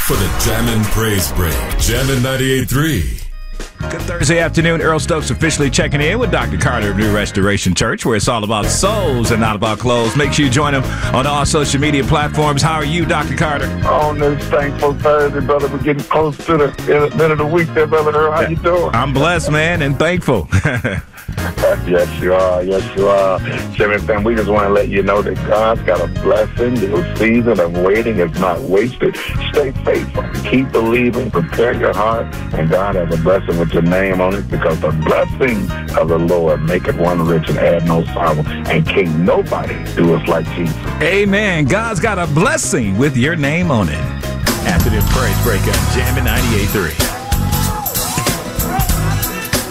for the Jammin' Praise Break. Jammin' 98.3. Good Thursday afternoon. Earl Stokes officially checking in with Dr. Carter of New Restoration Church, where it's all about souls and not about clothes. Make sure you join him on all social media platforms. How are you, Dr. Carter? On this thankful Thursday, brother. We're getting close to the end of the week there, brother Earl. How you doing? I'm blessed, man, and thankful. Yes, you are. Yes, you are. Jimmy, fam, we just want to let you know that God's got a blessing. Your season of waiting is not wasted. Stay faithful. Keep believing. Prepare your heart. And God has a blessing with your name on it, because the blessing of the Lord maketh one rich and add no sorrow. And can't nobody do us like Jesus. Amen. God's got a blessing with your name on it. After this praise break on Jammin' 98.3.